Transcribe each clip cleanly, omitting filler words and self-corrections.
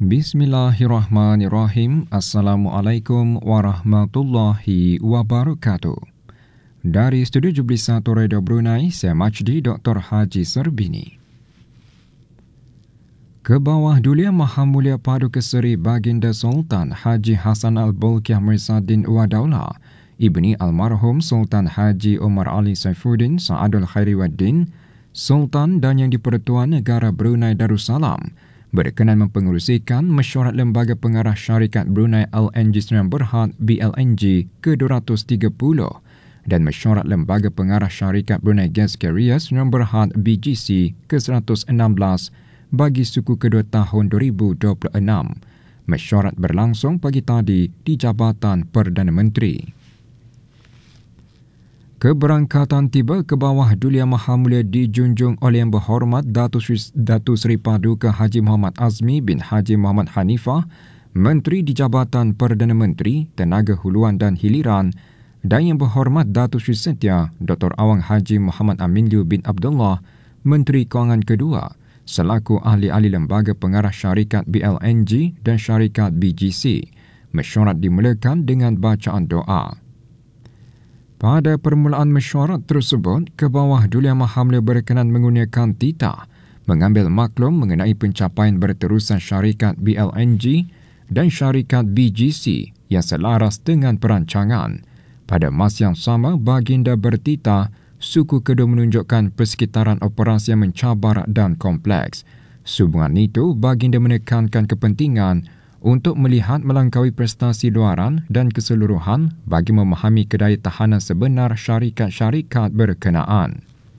Bismillahirrahmanirrahim. Assalamualaikum warahmatullahi wabarakatuh. Dari Studio Jubli 1 Radio Brunei, saya Majdi Dr. Haji Serbini. Kebawah Dulia Maha Mulia Paduka Seri Baginda Sultan Haji Hassan Al-Bolkiah Mirzaddin Wadaula, Ibni Almarhum Sultan Haji Omar Ali Saifuddin Sa'adul Khairi Waddin, Sultan dan Yang di-Pertuan Negara Brunei Darussalam, berkenan mempengerusikan mesyuarat Lembaga Pengarah Syarikat Brunei LNG Sdn Bhd BLNG ke-230 dan mesyuarat Lembaga Pengarah Syarikat Brunei Gas Carriers Sdn Bhd BGC ke-116 bagi suku kedua tahun 2026. Mesyuarat berlangsung pagi tadi di Jabatan Perdana Menteri. Keberangkatan tiba ke bawah Dulia Maha Mulia dijunjung oleh Yang Berhormat Datuk Seri Paduka Haji Muhammad Azmi bin Haji Muhammad Hanifah, Menteri di Jabatan Perdana Menteri, Tenaga Huluan dan Hiliran, dan Yang Berhormat Datuk Seri Setia Dr. Awang Haji Muhammad Aminlu bin Abdullah, Menteri Kewangan Kedua, selaku ahli-ahli Lembaga Pengarah Syarikat BLNG dan Syarikat BGC. Mesyuarat dimulakan dengan bacaan doa. Pada permulaan mesyuarat tersebut, Kebawah Dulia Maha Mulia berkenan menggunakan titah mengambil maklum mengenai pencapaian berterusan syarikat BLNG dan syarikat BGC yang selaras dengan perancangan. Pada masa yang sama, Baginda bertitah suku kedua menunjukkan persekitaran operasi yang mencabar dan kompleks. Sehubungan itu, Baginda menekankan kepentingan untuk melihat melangkaui prestasi luaran dan keseluruhan bagi memahami kedaya tahanan sebenar syarikat-syarikat berkenaan.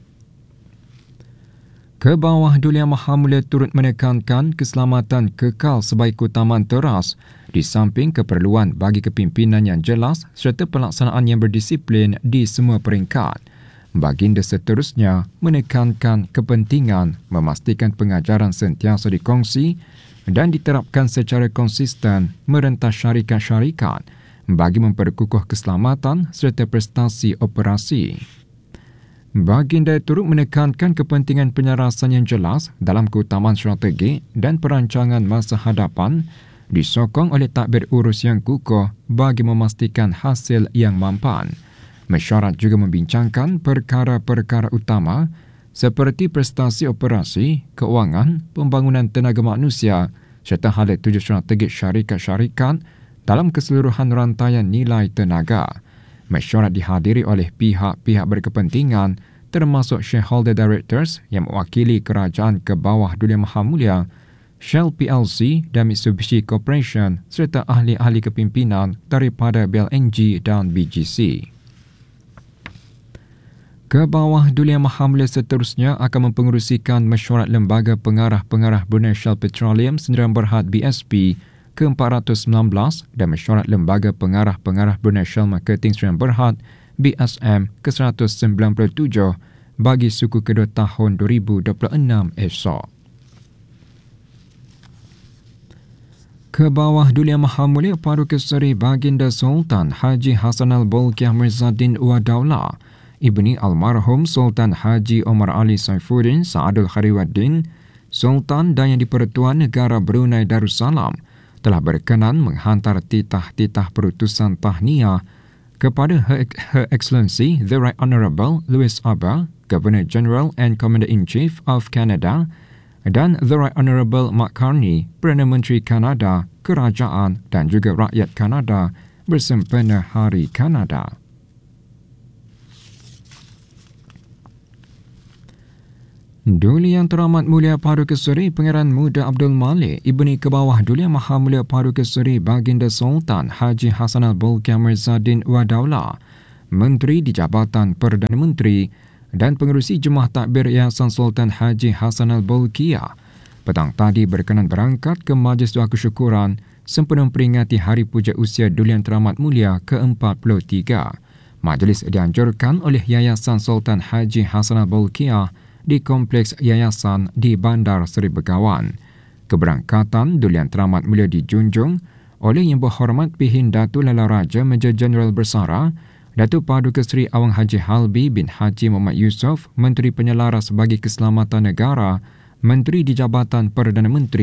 Kebawah Dulia Maha Mulia turut menekankan keselamatan kekal sebagai keutamaan teras di samping keperluan bagi kepimpinan yang jelas serta pelaksanaan yang berdisiplin di semua peringkat. Baginda seterusnya menekankan kepentingan memastikan pengajaran sentiasa dikongsi dan diterapkan secara konsisten merentas syarikat-syarikat bagi memperkukuh keselamatan serta prestasi operasi. Baginda turut menekankan kepentingan penyelarasan yang jelas dalam keutamaan strategi dan perancangan masa hadapan disokong oleh tadbir urus yang kukuh bagi memastikan hasil yang mampan. Mesyuarat juga membincangkan perkara-perkara utama seperti prestasi operasi, keuangan, pembangunan tenaga manusia serta halat tuju strategik syarikat-syarikat dalam keseluruhan rantaian nilai tenaga. Mesyuarat dihadiri oleh pihak-pihak berkepentingan termasuk shareholder directors yang mewakili kerajaan Kebawah Dulia Maha Mulia, Shell PLC dan Mitsubishi Corporation serta ahli-ahli kepimpinan daripada BLNG dan BGC. Kebawah Dulia Maha Mulia seterusnya akan mempengerusikan mesyuarat Lembaga Pengarah Brunei Shell Petroleum Sdn Bhd BSP ke-419 dan mesyuarat Lembaga Pengarah Brunei Shell Marketing Sdn Bhd BSM ke-197 bagi suku kedua tahun 2026 esok. Kebawah Dulia Maha Mulia Paduka Seri Baginda Sultan Haji Hassan Al-Bolkiah Mirzaddin Wadaula, Ibni Almarhum Sultan Haji Omar Ali Saifuddin Sa'adul Khairi Waddin, Sultan dan Yang di-Pertuan Negara Brunei Darussalam telah berkenan menghantar titah-titah perutusan tahniah kepada Her Excellency The Right Honourable Louis Arbour, Governor General and Commander-in-Chief of Canada, dan The Right Honourable Mark Carney, Perdana Menteri Kanada, Kerajaan dan juga rakyat Kanada bersempena Hari Kanada. Duli Yang Teramat Mulia Paduka Seri Pangeran Muda Abdul Malik, Ibni Kebawah Dulia Maha Mulia Paduka Seri Baginda Sultan Haji Hassan Al-Bolkiah Mirzaddin Wadaula, Menteri di Jabatan Perdana Menteri dan Pengerusi Jemaah Takbir Yayasan Sultan Haji Hassan Al-Bolkiah, petang tadi berkenan berangkat ke Majlis Doa Kesyukuran sempena memperingati Hari Puja Usia Duli Yang Teramat Mulia ke-43. Majlis dianjurkan oleh Yayasan Sultan Haji Hassan Al-Bolkiah di Kompleks Yayasan di Bandar Seri Begawan. Keberangkatan Duli Yang Teramat Mulia dijunjung oleh Yang Berhormat Pihin Datuk Lala Raja Major Jeneral Bersara Datuk Paduka Seri Awang Haji Halbi bin Haji Muhammad Yusof, Menteri Penyelaras bagi Keselamatan Negara, Menteri di Jabatan Perdana Menteri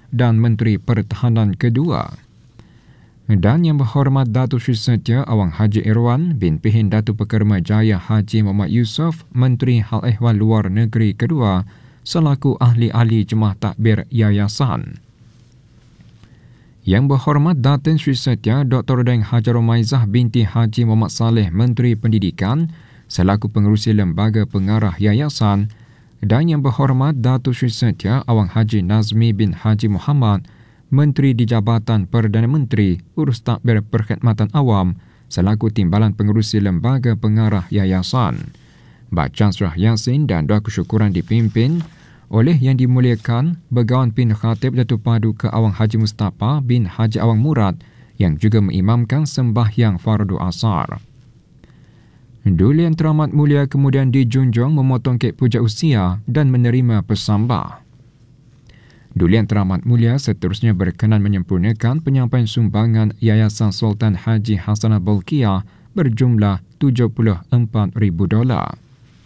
dan Menteri Pertahanan kedua. Dan Yang Berhormat Datuk Seri Setia Awang Haji Irwan bin Pihin Datuk Pekerma Jaya Haji Muhammad Yusof, Menteri Hal Ehwal Luar Negeri kedua, selaku ahli-ahli Jemaah Takbir Yayasan. Yang Berhormat Datin Sri Setia Dr. Deng Hajarul Maizah binti Haji Muhammad Saleh, Menteri Pendidikan, selaku pengerusi lembaga pengarah yayasan, dan Yang Berhormat Datuk Sri Setia Awang Haji Nazmi bin Haji Muhammad, Menteri di Jabatan Perdana Menteri Urus Takbir Perkhidmatan Awam, selaku timbalan pengerusi lembaga pengarah yayasan. Bacaan surah Yasin dan doa kesyukuran dipimpin oleh Yang Dimuliakan Begawan Pin Khatib Datuk Paduka Awang Haji Mustafa bin Haji Awang Murad, yang juga mengimamkan sembahyang fardu asar. Duli Yang Teramat Mulia kemudian dijunjung memotong kek puja usia dan menerima pesambah. Duli Yang Teramat Mulia seterusnya berkenan menyempurnakan penyampaian sumbangan Yayasan Sultan Haji Hasanah Bolkiah berjumlah $74,000.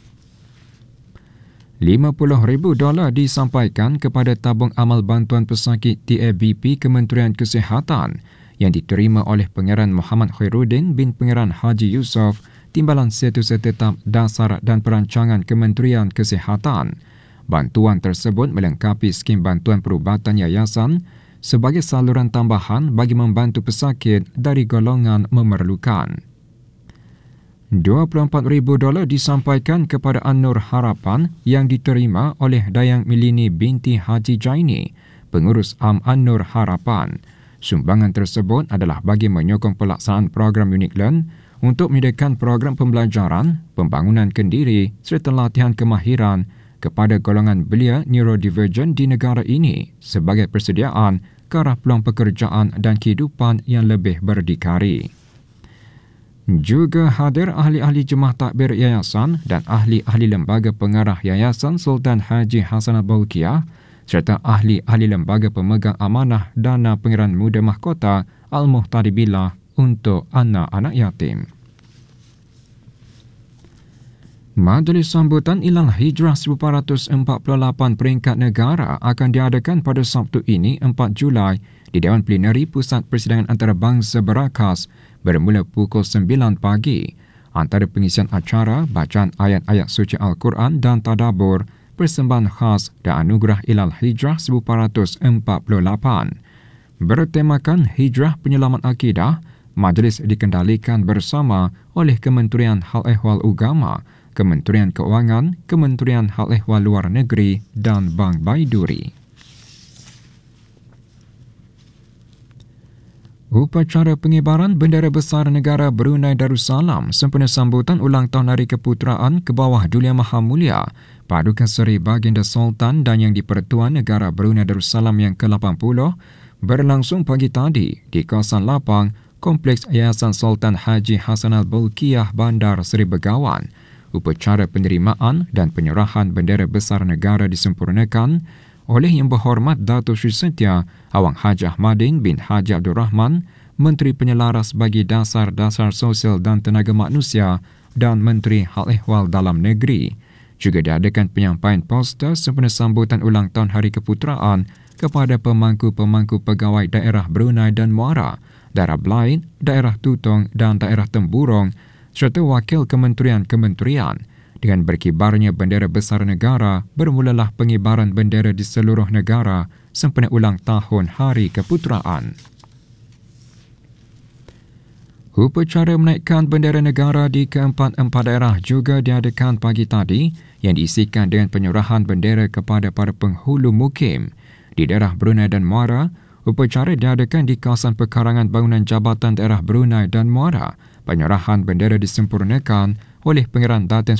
$50,000 disampaikan kepada tabung amal bantuan pesakit TABP Kementerian Kesihatan yang diterima oleh Pangeran Muhammad Khairuddin bin Pangeran Haji Yusof, Timbalan Setiausaha Tetap Dasar dan Perancangan Kementerian Kesihatan. Bantuan tersebut melengkapi skim bantuan perubatan yayasan sebagai saluran tambahan bagi membantu pesakit dari golongan memerlukan. $24,000 disampaikan kepada An-Nur Harapan yang diterima oleh Dayang Milini binti Haji Jaini, pengurus Am An-Nur Harapan. Sumbangan tersebut adalah bagi menyokong pelaksanaan program Unique Learn untuk menyediakan program pembelajaran, pembangunan kendiri serta latihan kemahiran kepada golongan belia neurodivergent di negara ini sebagai persediaan ke arah peluang pekerjaan dan kehidupan yang lebih berdikari. Juga hadir ahli-ahli Jemaah Takbir Yayasan dan ahli-ahli Lembaga Pengarah Yayasan Sultan Haji Hasanah Bolkiah serta ahli-ahli Lembaga Pemegang Amanah Dana Pengeran Muda Mahkota Al-Muhtadibillah untuk anak-anak yatim. Majlis Sambutan Ilal Hijrah 1448 peringkat negara akan diadakan pada Sabtu ini 4 Julai di Dewan Plenari Pusat Persidangan Antarabangsa Berakas bermula pukul 9 pagi. Antara pengisian acara, bacaan ayat-ayat suci Al-Quran dan tadabbur, persembahan khas dan anugerah Ilal Hijrah 1448. Bertemakan Hijrah Penyelamat Akidah, majlis dikendalikan bersama oleh Kementerian Hal Ehwal Agama, Kementerian Keuangan, Kementerian Hal Ehwal Luar Negeri dan Bank Baiduri. Upacara pengibaran bendera besar negara Brunei Darussalam sempena sambutan ulang tahun Hari Keputeraan ke bawah Duli Yang Maha Mulia Paduka Seri Baginda Sultan dan Yang di-Pertuan Negara Brunei Darussalam yang ke-80 berlangsung pagi tadi di kawasan lapang Kompleks Yayasan Sultan Haji Hasanah Bolkiah Bandar Seri Begawan. Upacara penerimaan dan penyerahan bendera besar negara disempurnakan oleh Yang Berhormat Datuk Seri Setia Awang Haji Ahmadin bin Haji Abdul Rahman, Menteri Penyelaras bagi Dasar-Dasar Sosial dan Tenaga Manusia dan Menteri Hal Ehwal Dalam Negeri. Juga diadakan penyampaian poster sempena sambutan ulang tahun Hari Keputeraan kepada pemangku-pemangku pegawai daerah Brunei dan Muara, daerah Blain, daerah Tutong dan daerah Temburong serta wakil kementerian-kementerian. Dengan berkibarnya bendera besar negara, bermulalah pengibaran bendera di seluruh negara sempena ulang tahun Hari Keputeraan. Upacara menaikkan bendera negara di keempat-empat daerah juga diadakan pagi tadi yang diisikan dengan penyerahan bendera kepada para penghulu mukim. Di daerah Brunei dan Muara, upacara diadakan di kawasan pekarangan bangunan Jabatan Daerah Brunei dan Muara. Penyerahan bendera disempurnakan oleh Pangeran Datin